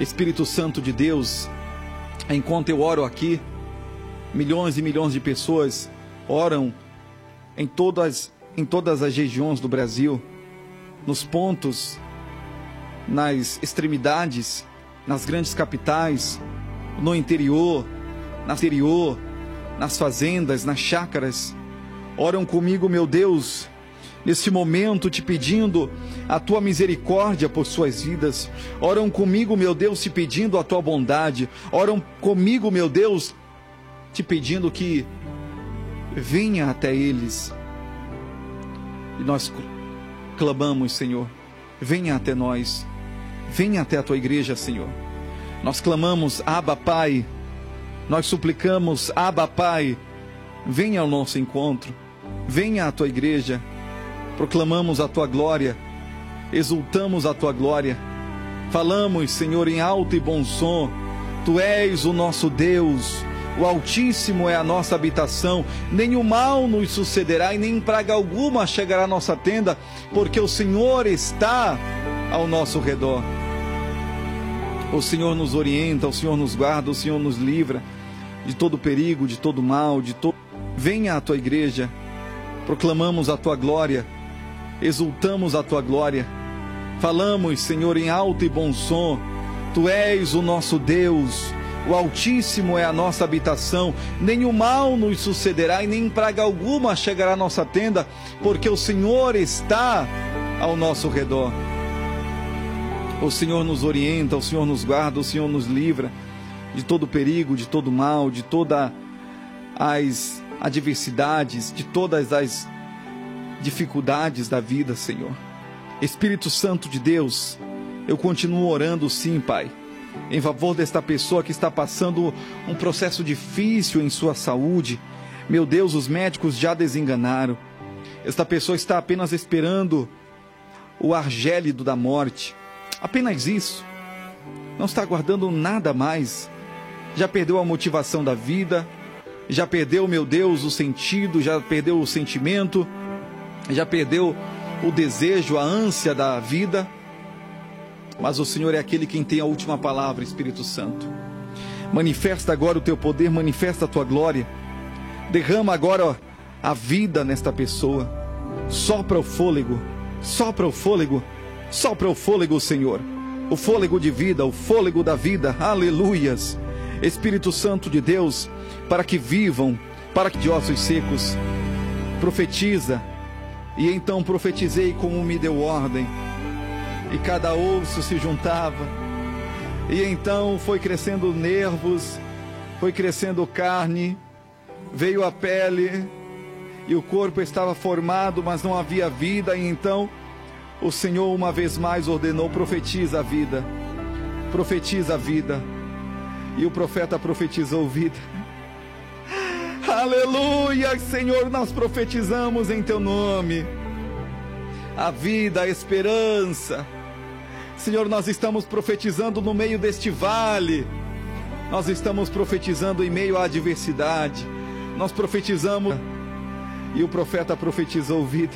Espírito Santo de Deus, enquanto eu oro aqui, milhões e milhões de pessoas oram em todas as regiões do Brasil, nos pontos, nas extremidades, nas grandes capitais, no interior, nas fazendas, nas chácaras. Oram comigo, meu Deus, neste momento te pedindo a tua misericórdia por suas vidas. Oram comigo, meu Deus, te pedindo a tua bondade. Oram comigo, meu Deus, te pedindo que venha até eles. E nós clamamos, Senhor, venha até nós, venha até a tua igreja, Senhor. Nós clamamos, Abba, Pai. Nós suplicamos, Abba, Pai, venha ao nosso encontro, venha à tua igreja. Proclamamos a tua glória, exultamos a tua glória. Falamos, Senhor, em alto e bom som, tu és o nosso Deus, o Altíssimo é a nossa habitação. Nenhum mal nos sucederá e nem praga alguma chegará à nossa tenda, porque o Senhor está ao nosso redor. O Senhor nos orienta, o Senhor nos guarda, o Senhor nos livra de todo perigo, de todo mal, Venha à tua igreja, proclamamos a tua glória, exultamos a tua glória. Falamos, Senhor, em alto e bom som, tu és o nosso Deus, o Altíssimo é a nossa habitação. Nenhum mal nos sucederá e nem praga alguma chegará à nossa tenda, porque o Senhor está ao nosso redor. O Senhor nos orienta, o Senhor nos guarda, o Senhor nos livra de todo perigo, de todo mal, de todas as adversidades, de todas as dificuldades da vida, Senhor. Espírito Santo de Deus, eu continuo orando, sim, Pai, em favor desta pessoa que está passando um processo difícil em sua saúde. Meu Deus, os médicos já desenganaram. Esta pessoa está apenas esperando o ar gélido da morte. Apenas isso. Não está aguardando nada mais. Já perdeu a motivação da vida. Já perdeu, meu Deus, o sentido. Já perdeu o sentimento. Já perdeu o desejo, a ânsia da vida. Mas o Senhor é aquele quem tem a última palavra, Espírito Santo. Manifesta agora o teu poder, manifesta a tua glória. Derrama agora a vida nesta pessoa. Sopra o fôlego, sopra o fôlego. Sopra o fôlego, Senhor, o fôlego de vida, o fôlego da vida, aleluias. Espírito Santo de Deus, para que vivam, para que de ossos secos, profetiza. E então profetizei como me deu ordem, e cada osso se juntava, e então foi crescendo nervos, foi crescendo carne, veio a pele, e o corpo estava formado, mas não havia vida. E então o Senhor uma vez mais ordenou, profetiza a vida, profetiza a vida. E o profeta profetizou vida. Aleluia, Senhor, nós profetizamos em teu nome a vida, a esperança. Senhor, nós estamos profetizando no meio deste vale, nós estamos profetizando em meio à adversidade, nós profetizamos, e o profeta profetizou vida.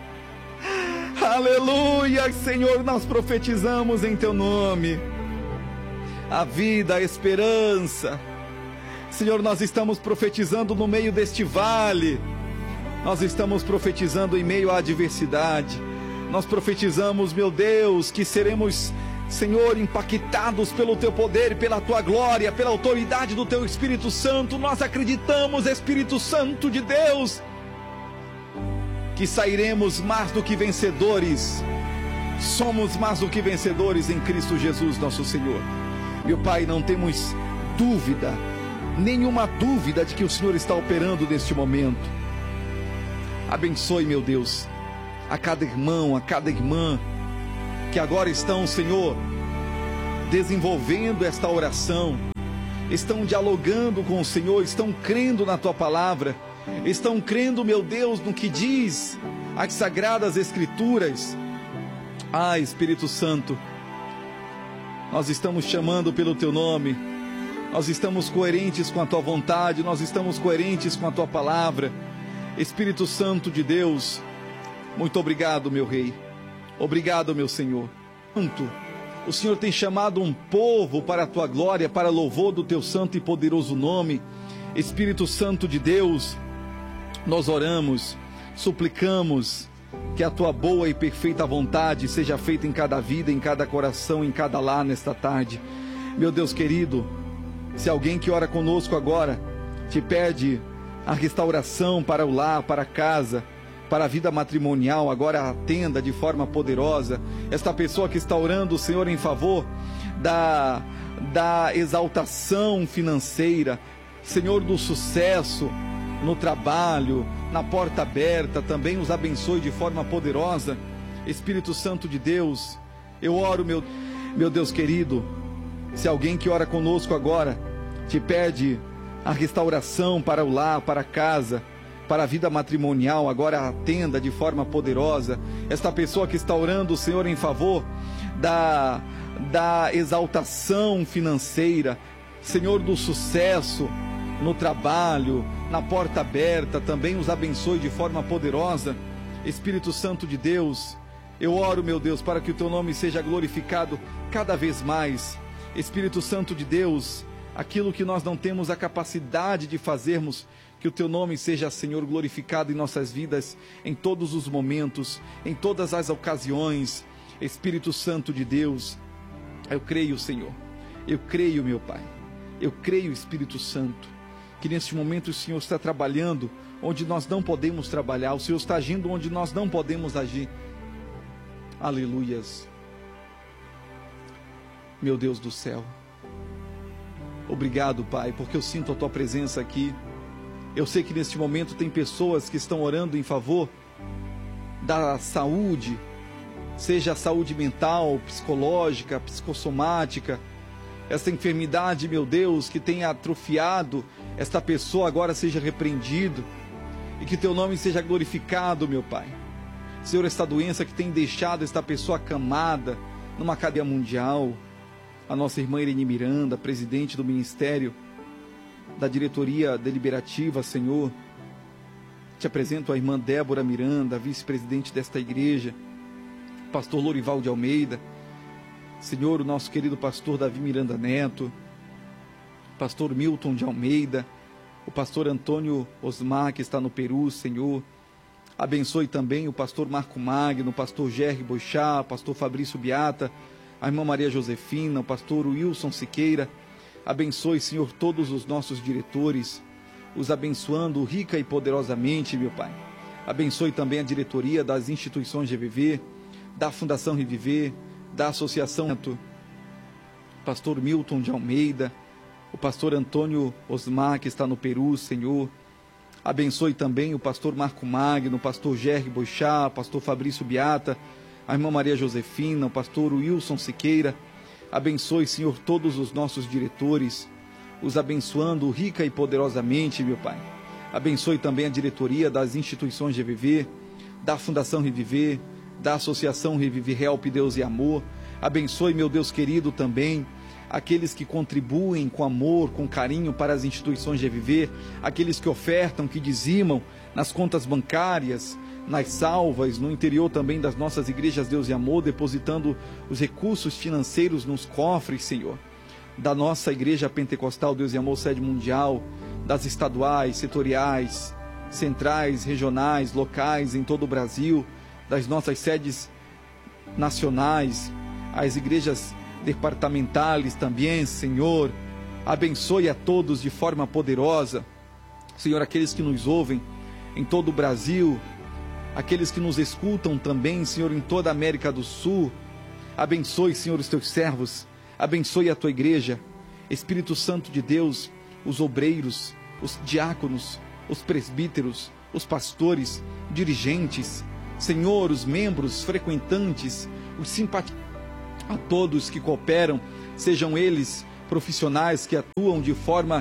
Aleluia, Senhor, nós profetizamos em teu nome a vida, a esperança. Senhor, nós estamos profetizando no meio deste vale, nós estamos profetizando em meio à adversidade, nós profetizamos, meu Deus, que seremos, Senhor, impactados pelo teu poder, pela tua glória, pela autoridade do teu Espírito Santo. Nós acreditamos, Espírito Santo de Deus, que sairemos mais do que vencedores. Somos mais do que vencedores em Cristo Jesus, nosso Senhor. Meu Pai, não temos dúvida, nenhuma dúvida de que o Senhor está operando neste momento. Abençoe, meu Deus, a cada irmão, a cada irmã que agora estão, Senhor, desenvolvendo esta oração, estão dialogando com o Senhor, estão crendo na tua palavra, estão crendo, meu Deus, no que diz as sagradas Escrituras. Ah, Espírito Santo, nós estamos chamando pelo teu nome, nós estamos coerentes com a tua vontade, nós estamos coerentes com a tua palavra. Espírito Santo de Deus, muito obrigado, meu Rei, obrigado, meu Senhor. O Senhor tem chamado um povo para a tua glória, para louvor do teu santo e poderoso nome. Espírito Santo de Deus, nós oramos, suplicamos que a tua boa e perfeita vontade seja feita em cada vida, em cada coração, em cada lar nesta tarde. Meu Deus querido, se alguém que ora conosco agora te pede a restauração para o lar, para a casa, para a vida matrimonial, agora atenda de forma poderosa. Esta pessoa que está orando, Senhor, em favor da exaltação financeira, Senhor, do sucesso no trabalho, na porta aberta, também os abençoe de forma poderosa. Espírito Santo de Deus, eu oro, meu Deus querido, se alguém que ora conosco agora te pede a restauração para o lar, para a casa, para a vida matrimonial, agora atenda de forma poderosa. Esta pessoa que está orando, Senhor, em favor da exaltação financeira, Senhor, do sucesso no trabalho, na porta aberta, também os abençoe de forma poderosa. Espírito Santo de Deus, eu oro, meu Deus, para que o teu nome seja glorificado cada vez mais. Espírito Santo de Deus, aquilo que nós não temos a capacidade de fazermos, que o teu nome seja, Senhor, glorificado em nossas vidas, em todos os momentos, em todas as ocasiões. Espírito Santo de Deus, eu creio, Senhor, eu creio, meu Pai, eu creio, Espírito Santo, que neste momento o Senhor está trabalhando onde nós não podemos trabalhar, o Senhor está agindo onde nós não podemos agir. Aleluias. Meu Deus do céu, obrigado, Pai, porque eu sinto a tua presença aqui. Eu sei que neste momento tem pessoas que estão orando em favor da saúde, seja a saúde mental, psicológica, psicossomática. Essa enfermidade, meu Deus, que tem atrofiado esta pessoa, agora seja repreendido e que teu nome seja glorificado, meu Pai. Senhor, esta doença que tem deixado esta pessoa acamada numa cadeia mundial, a nossa irmã Irene Miranda, presidente do Ministério da Diretoria Deliberativa, Senhor, te apresento a irmã Débora Miranda, vice-presidente desta igreja, pastor Lorival de Almeida, Senhor, o nosso querido pastor Davi Miranda Neto, pastor Milton de Almeida, o pastor Antônio Osmar, que está no Peru, Senhor. Abençoe também o pastor Marco Magno, o pastor Gerry Boixá, o pastor Fabrício Beata, a irmã Maria Josefina, o pastor Wilson Siqueira. Abençoe, Senhor, todos os nossos diretores, os abençoando rica e poderosamente, meu Pai. Abençoe também a diretoria das instituições GVV, da Fundação Reviver, da Associação, pastor Milton de Almeida, o pastor Antônio Osmar, que está no Peru, Senhor. Abençoe também o pastor Marco Magno, o pastor Gerry Boixá, o pastor Fabrício Beata, a irmã Maria Josefina, o pastor Wilson Siqueira. Abençoe, Senhor, todos os nossos diretores, os abençoando rica e poderosamente, meu Pai. Abençoe também a diretoria das instituições GVV, da Fundação Reviver, da Associação Reviver Help Deus e Amor. Abençoe, meu Deus querido, também aqueles que contribuem com amor, com carinho para as instituições GVV, aqueles que ofertam, que dizimam nas contas bancárias, nas salvas, no interior também das nossas igrejas Deus e Amor, depositando os recursos financeiros nos cofres, Senhor, da nossa igreja pentecostal Deus e Amor Sede Mundial, das estaduais, setoriais, centrais, regionais, locais em todo o Brasil, das nossas sedes nacionais, as igrejas departamentales também, Senhor. Abençoe a todos de forma poderosa, Senhor, aqueles que nos ouvem em todo o Brasil, aqueles que nos escutam também, Senhor, em toda a América do Sul. Abençoe, Senhor, os teus servos, abençoe a tua igreja, Espírito Santo de Deus, os obreiros, os diáconos, os presbíteros, os pastores, dirigentes, Senhor, os membros, frequentantes, os simpatizantes, a todos que cooperam, sejam eles profissionais que atuam de forma,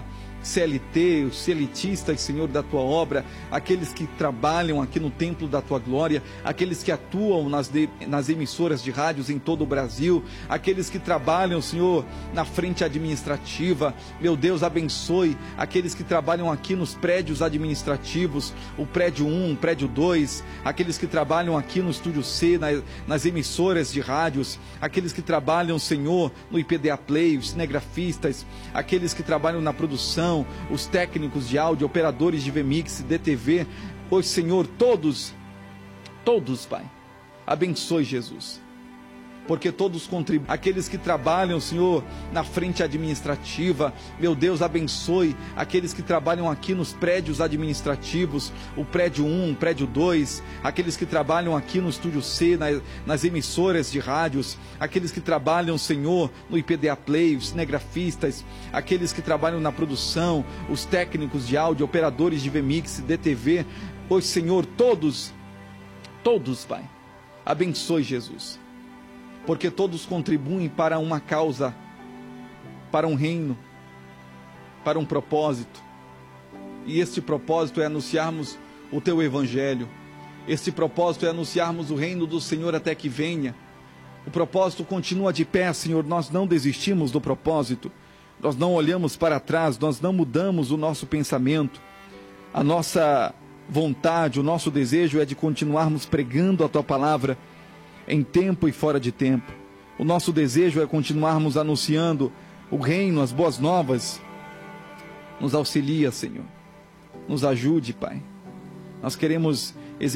CLT, os CLTistas, Senhor, da tua obra, aqueles que trabalham aqui no templo da tua glória, aqueles que atuam nas emissoras de rádios em todo o Brasil, aqueles que trabalham, Senhor, na frente administrativa. Meu Deus, abençoe aqueles que trabalham aqui nos prédios administrativos, o prédio 1, o prédio 2, aqueles que trabalham aqui no estúdio C, nas emissoras de rádios, aqueles que trabalham, Senhor, no IPDA Play, os cinegrafistas, aqueles que trabalham na produção, os técnicos de áudio, operadores de VMix, DTV, pois, Senhor, todos, Pai, abençoe, Jesus, porque todos contribuem. Aqueles que trabalham, Senhor, na frente administrativa, meu Deus, abençoe aqueles que trabalham aqui nos prédios administrativos, o prédio 1, o prédio 2, aqueles que trabalham aqui no estúdio C, nas emissoras de rádios, aqueles que trabalham, Senhor, no IPDA Play, os cinegrafistas, aqueles que trabalham na produção, os técnicos de áudio, operadores de VMix, DTV, pois, Senhor, todos, Pai, abençoe, Jesus, porque todos contribuem para uma causa, para um reino, para um propósito. E este propósito é anunciarmos o teu evangelho. Este propósito é anunciarmos o reino do Senhor até que venha. O propósito continua de pé, Senhor. Nós não desistimos do propósito. Nós não olhamos para trás, nós não mudamos o nosso pensamento. A nossa vontade, o nosso desejo é de continuarmos pregando a tua palavra em tempo e fora de tempo. O nosso desejo é continuarmos anunciando o reino, as boas novas. Nos auxilia, Senhor. Nos ajude, Pai. Nós queremos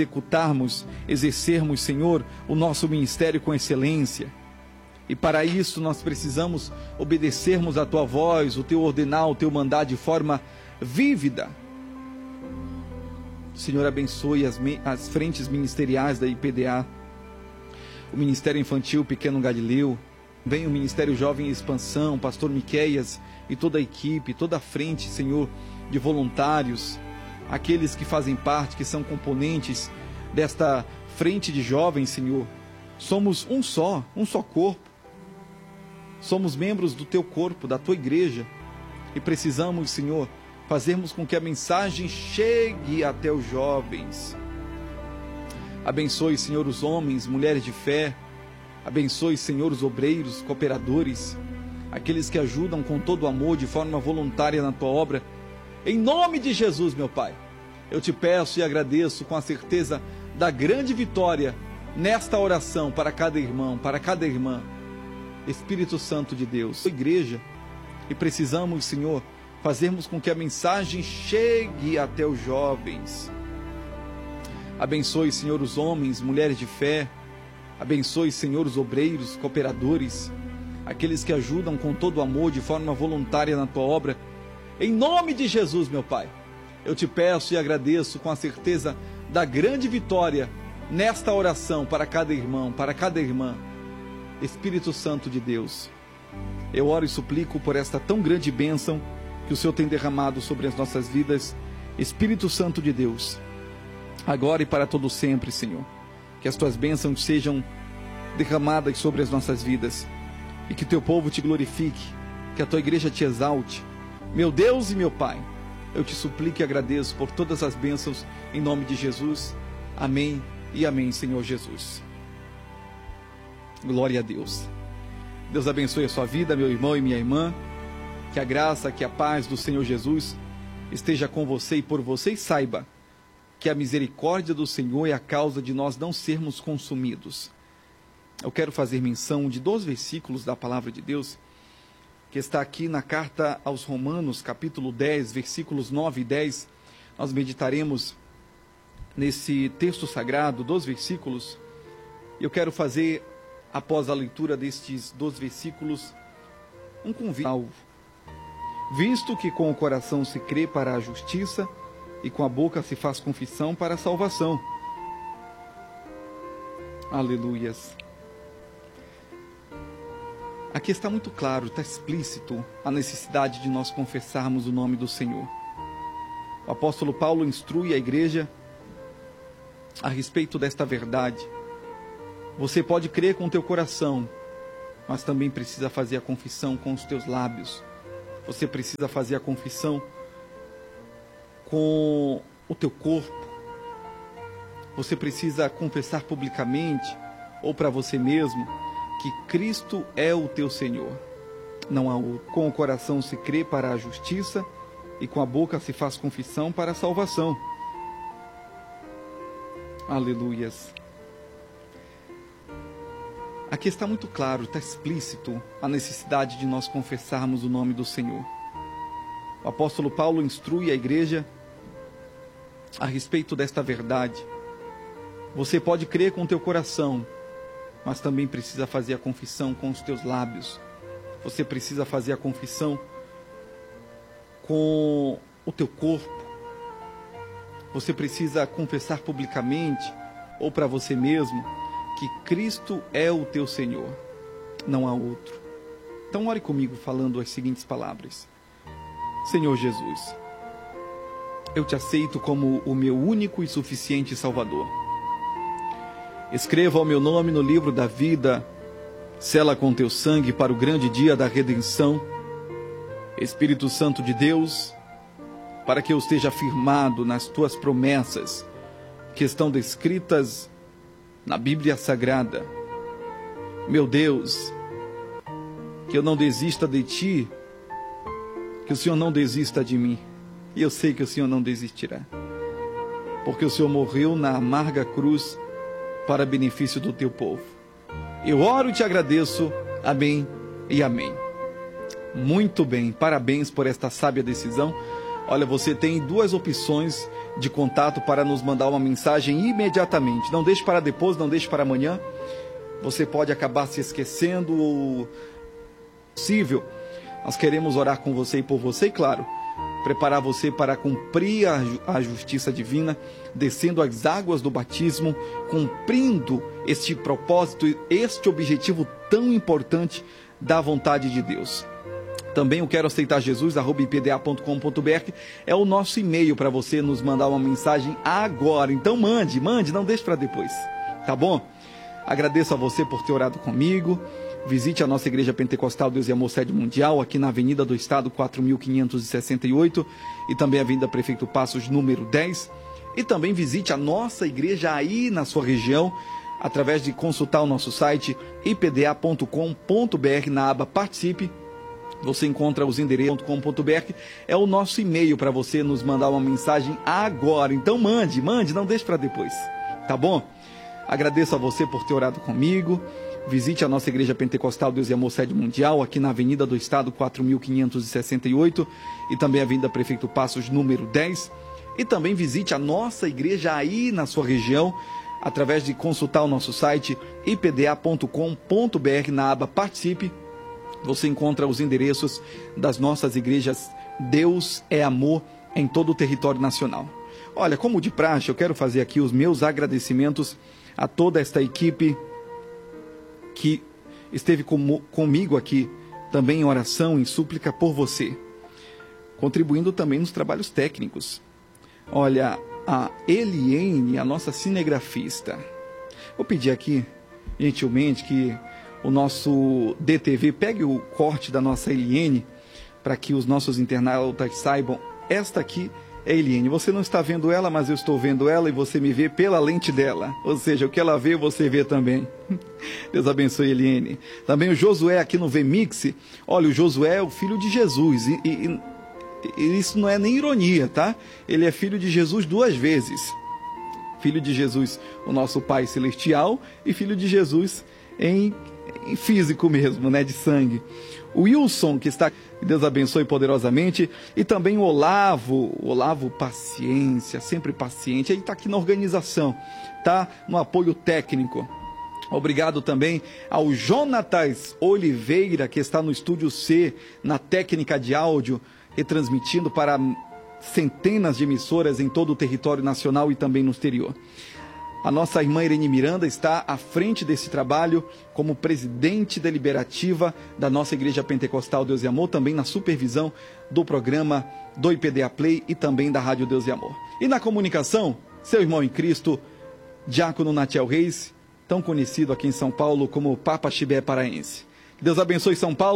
exercermos, Senhor, o nosso ministério com excelência. E para isso nós precisamos obedecermos a tua voz, o teu ordenar, o teu mandar de forma vívida. Senhor, abençoe as frentes ministeriais da IPDA, o Ministério Infantil Pequeno Galileu, vem o Ministério Jovem em Expansão, Pastor Miqueias e toda a equipe, toda a frente, Senhor, de voluntários, aqueles que fazem parte, que são componentes desta frente de jovens, Senhor. Somos um só corpo, somos membros do teu corpo, da tua igreja, e precisamos, Senhor, fazermos com que a mensagem chegue até os jovens. Abençoe, Senhor, os homens, mulheres de fé. Abençoe, Senhor, os obreiros, cooperadores, aqueles que ajudam com todo amor, de forma voluntária na tua obra. Em nome de Jesus, meu Pai, eu te peço e agradeço com a certeza da grande vitória nesta oração para cada irmão, para cada irmã. Espírito Santo de Deus, igreja, e precisamos, Senhor, fazermos com que a mensagem chegue até os jovens. Abençoe, Senhor, os homens, mulheres de fé. Abençoe, Senhor, os obreiros, cooperadores, aqueles que ajudam com todo amor, de forma voluntária na tua obra. Em nome de Jesus, meu Pai, eu te peço e agradeço com a certeza da grande vitória nesta oração para cada irmão, para cada irmã. Espírito Santo de Deus, eu oro e suplico por esta tão grande bênção que o Senhor tem derramado sobre as nossas vidas. Espírito Santo de Deus, agora e para todo sempre, Senhor, que as tuas bênçãos sejam derramadas sobre as nossas vidas e que teu povo te glorifique, que a tua igreja te exalte. Meu Deus e meu Pai, eu te suplico e agradeço por todas as bênçãos em nome de Jesus. Amém e amém, Senhor Jesus. Glória a Deus. Deus abençoe a sua vida, meu irmão e minha irmã. Que a graça, que a paz do Senhor Jesus esteja com você e por você, e saiba que a misericórdia do Senhor é a causa de nós não sermos consumidos. Eu quero fazer menção de 2 versículos da palavra de Deus, que está aqui na carta aos Romanos, capítulo 10, versículos 9 e 10. Nós meditaremos nesse texto sagrado, 2 versículos. Eu quero fazer, após a leitura destes 2 versículos, um convite ao visto que com o coração se crê para a justiça e com a boca se faz confissão para a salvação. Aleluias. Aqui está muito claro, está explícito a necessidade de nós confessarmos o nome do Senhor. O apóstolo Paulo instrui a igreja a respeito desta verdade. Você pode crer com o teu coração, mas também precisa fazer a confissão com os teus lábios. Você precisa fazer a confissão com o teu corpo. Você precisa confessar publicamente ou para você mesmo que Cristo é o teu Senhor. Não há outro. Com o coração se crê para a justiça e com a boca se faz confissão para a salvação. Aleluias. Aqui está muito claro, está explícito a necessidade de nós confessarmos o nome do Senhor. O apóstolo Paulo instrui a igreja a respeito desta verdade. Você pode crer com o teu coração, mas também precisa fazer a confissão com os teus lábios. Você precisa fazer a confissão com o teu corpo. Você precisa confessar publicamente ou para você mesmo que Cristo é o teu Senhor. Não há outro. Então ore comigo falando as seguintes palavras. Senhor Jesus, eu te aceito como o meu único e suficiente Salvador. Escreva o meu nome no livro da vida, sela com teu sangue para o grande dia da redenção. Espírito Santo de Deus, para que eu esteja firmado nas tuas promessas que estão descritas na Bíblia Sagrada. Meu Deus, que eu não desista de ti, que o Senhor não desista de mim. E eu sei que o Senhor não desistirá, porque o Senhor morreu na amarga cruz para benefício do teu povo. Eu oro e te agradeço. Amém e amém. Muito bem, parabéns por esta sábia decisão. Olha, você tem duas opções de contato para nos mandar uma mensagem imediatamente. Não deixe para depois, não deixe para amanhã. Você pode acabar se esquecendo ou possível. Nós queremos orar com você e por você, e claro, preparar você para cumprir a justiça divina, descendo as águas do batismo, cumprindo este propósito, este objetivo tão importante da vontade de Deus. Também eu quero aceitar Jesus, @ipda.com.br, é o nosso e-mail para você nos mandar uma mensagem agora. Então mande, não deixe para depois, tá bom? Agradeço a você por ter orado comigo. Visite a nossa Igreja Pentecostal Deus e Amor Sede Mundial, aqui na Avenida do Estado 4568 e também a Avenida Prefeito Passos, número 10. E também visite a nossa igreja aí na sua região, através de consultar o nosso site ipda.com.br, na aba Participe. Você encontra os endereços.com.br, é o nosso e-mail para você nos mandar uma mensagem agora. Então mande, não deixe para depois, tá bom? Agradeço a você por ter orado comigo. Visite a nossa Igreja Pentecostal Deus e Amor Sede Mundial, aqui na Avenida do Estado 4568 e também a Avenida Prefeito Passos, número 10. E também visite a nossa igreja aí na sua região, através de consultar o nosso site ipda.com.br, na aba Participe. Você encontra os endereços das nossas igrejas Deus é Amor em todo o território nacional. Olha, como de praxe, eu quero fazer aqui os meus agradecimentos a toda esta equipe que esteve comigo aqui, também em oração, em súplica por você, contribuindo também nos trabalhos técnicos. Olha, a Eliane, a nossa cinegrafista. Vou pedir aqui, gentilmente, que o nosso DTV pegue o corte da nossa Eliane, para que os nossos internautas saibam. Esta aqui é a Eliane. Você não está vendo ela, mas eu estou vendo ela e você me vê pela lente dela. Ou seja, o que ela vê, você vê também. Deus abençoe, Eliane. Também o Josué aqui no VMix. Olha, o Josué é o filho de Jesus. E isso não é nem ironia, tá? Ele é filho de Jesus duas vezes. Filho de Jesus, o nosso Pai Celestial, e filho de Jesus em físico mesmo, né? De sangue. O Wilson, que está... Deus abençoe poderosamente. E também o Olavo paciência, sempre paciente. Ele está aqui na organização, tá? No apoio técnico. Obrigado também ao Jonatas Oliveira, que está no Estúdio C, na técnica de áudio, retransmitindo para centenas de emissoras em todo o território nacional e também no exterior. A nossa irmã Irene Miranda está à frente desse trabalho como presidente deliberativa da nossa Igreja Pentecostal Deus e Amor, também na supervisão do programa do IPDA Play e também da Rádio Deus e Amor. E na comunicação, seu irmão em Cristo, Diácono Natiel Reis, tão conhecido aqui em São Paulo como Papa Chibé Paraense. Que Deus abençoe São Paulo,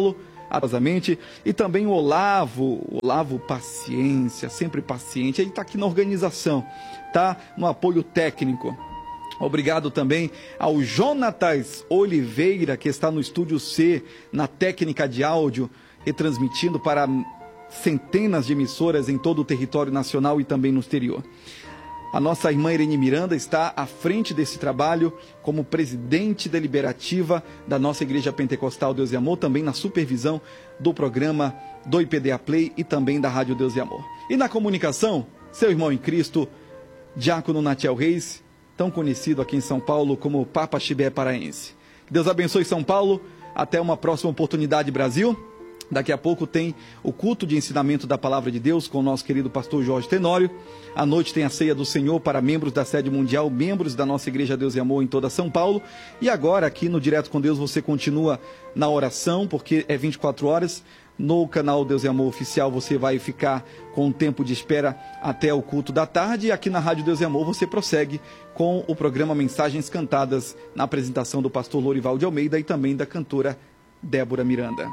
atrasamente, e também o Olavo Paciência, sempre paciente, ele está aqui na organização, tá? No apoio técnico. Obrigado também ao Jonatas Oliveira, que está no Estúdio C, na técnica de áudio, retransmitindo para centenas de emissoras em todo o território nacional e também no exterior. A nossa irmã Irene Miranda está à frente desse trabalho como presidente deliberativa da nossa Igreja Pentecostal Deus e Amor, também na supervisão do programa do IPDA Play e também da Rádio Deus e Amor. E na comunicação, seu irmão em Cristo, Diácono Natiel Reis, tão conhecido aqui em São Paulo como Papa Chibé Paraense. Deus abençoe São Paulo, até uma próxima oportunidade, Brasil. Daqui a pouco tem o culto de ensinamento da Palavra de Deus com o nosso querido pastor Jorge Tenório. À noite tem a ceia do Senhor para membros da sede mundial, membros da nossa Igreja Deus e Amor em toda São Paulo. E agora aqui no Direto com Deus você continua na oração, porque é 24 horas. No canal Deus e Amor Oficial você vai ficar com um tempo de espera até o culto da tarde. E aqui na Rádio Deus e Amor você prossegue com o programa Mensagens Cantadas, na apresentação do pastor Lorival de Almeida e também da cantora Débora Miranda.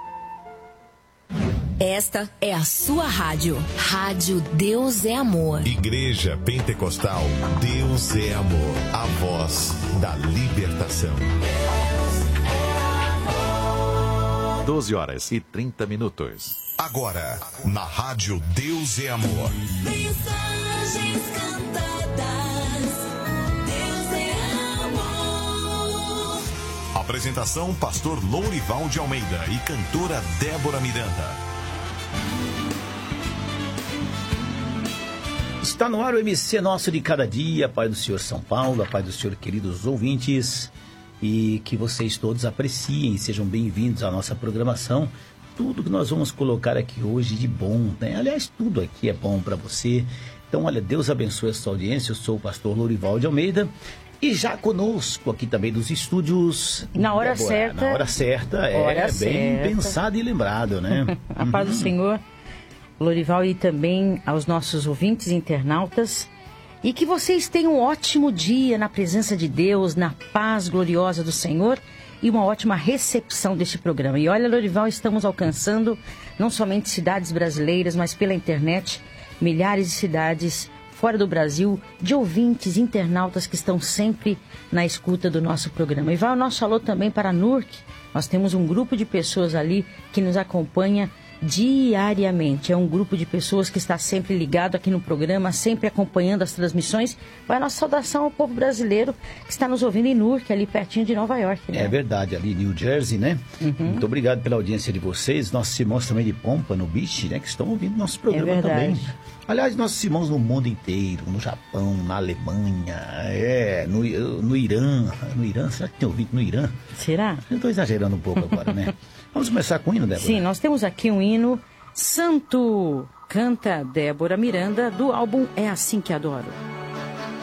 Esta é a sua rádio. Rádio Deus é Amor. Igreja Pentecostal Deus é Amor. A voz da libertação. 12h30. Agora, na Rádio Deus é Amor. Mensagens cantadas. Deus é amor. Apresentação: pastor Lourival de Almeida e cantora Débora Miranda. Está no ar o MC Nosso de Cada Dia, Pai do Senhor São Paulo, a Pai do Senhor, queridos ouvintes, e que vocês todos apreciem, sejam bem-vindos à nossa programação. Tudo que nós vamos colocar aqui hoje de bom, né? Aliás, tudo aqui é bom para você. Então, olha, Deus abençoe a sua audiência. Eu sou o pastor Lourival de Almeida e já conosco aqui também dos estúdios. Na hora certa. Na hora certa, bem pensado e lembrado, né? A paz do Senhor, Lourival, e também aos nossos ouvintes internautas. E que vocês tenham um ótimo dia na presença de Deus, na paz gloriosa do Senhor e uma ótima recepção deste programa. E olha, Lourival, estamos alcançando não somente cidades brasileiras, mas pela internet, milhares de cidades fora do Brasil, de ouvintes, internautas que estão sempre na escuta do nosso programa. E vai o nosso alô também para a NURC. Nós temos um grupo de pessoas ali que nos acompanha diariamente. É um grupo de pessoas que está sempre ligado aqui no programa, sempre acompanhando as transmissões. Vai a nossa saudação ao povo brasileiro que está nos ouvindo em Newark, ali pertinho de Nova York, né? É verdade, ali New Jersey, né? Muito obrigado pela audiência de vocês, nossos irmãos também de Pompano Beach, né? Que estão ouvindo nosso programa também. Aliás, nossos irmãos no mundo inteiro, no Japão, na Alemanha, no Irã. No Irã, será que tem ouvido no Irã? Será? Eu estou exagerando um pouco agora, né? Vamos começar com o hino, Débora? Sim, nós temos aqui um hino Santo. Canta Débora Miranda, do álbum É Assim Que Adoro.